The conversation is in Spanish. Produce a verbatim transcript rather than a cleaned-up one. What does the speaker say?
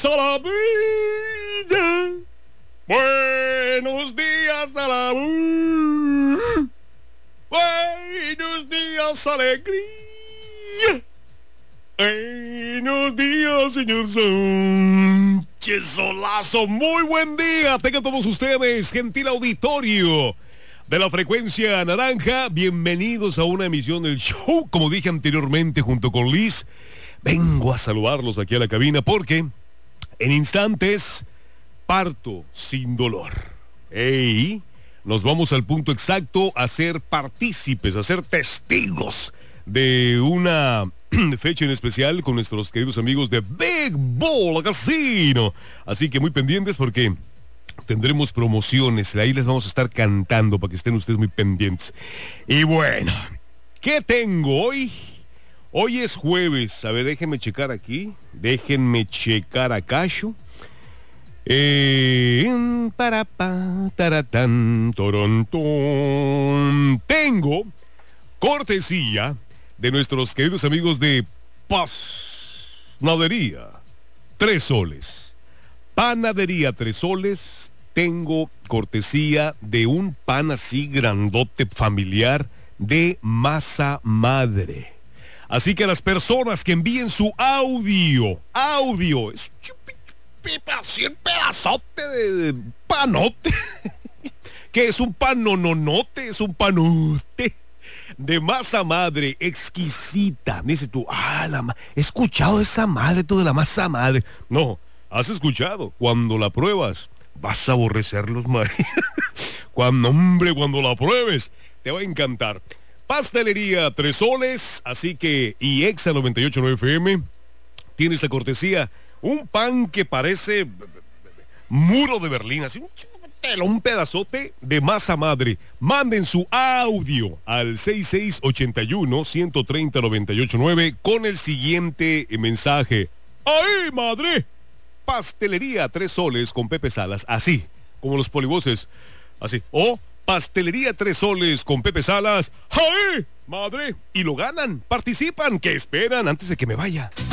A la vida. Buenos días a la vida. Buenos días, alegría. Buenos días, señor Sánchez Solazo. Muy buen día. Tengan todos ustedes, gentil auditorio de la frecuencia naranja. Bienvenidos a una emisión del show. Como dije anteriormente, junto con Liz, vengo a saludarlos aquí a la cabina porque en instantes parto sin dolor. Ey, nos vamos al punto exacto a ser partícipes, a ser testigos de una fecha en especial con nuestros queridos amigos de Big Bull Casino. Así que muy pendientes porque tendremos promociones. Ahí les vamos a estar cantando para que estén ustedes muy pendientes. Y bueno, ¿qué tengo hoy? Hoy es jueves. A ver, déjenme checar aquí. Déjenme checar acá. Eh, para pa, taratán, torontón. Tengo cortesía de nuestros queridos amigos de Panadería Tres Soles. Panadería Tres Soles. Tengo cortesía de un pan así grandote familiar de masa madre. Así que a las personas que envíen su audio, audio, es así el pedazote de panote, que es un panononote, es un panote de masa madre exquisita. Dice tú, ah, la ma- he escuchado esa madre, tú de la masa madre. No, has escuchado, cuando la pruebas, vas a aborrecer los mares. Cuando, hombre, cuando la pruebes, te va a encantar. Pastelería Tres Soles, así que, y Exa noventa y ocho punto nueve F M, tiene esta cortesía, un pan que parece muro de Berlín, así un, un pedazote de masa madre. Manden su audio al seis seis ocho uno, uno tres cero, nueve ocho nueve con el siguiente mensaje. ¡Ay, madre! Pastelería Tres Soles con Pepe Salas, así, como los polivoces, así. O Pastelería Tres Soles con Pepe Salas. ¡Ay, madre! Y lo ganan, participan. ¿Qué esperan antes de que me vaya?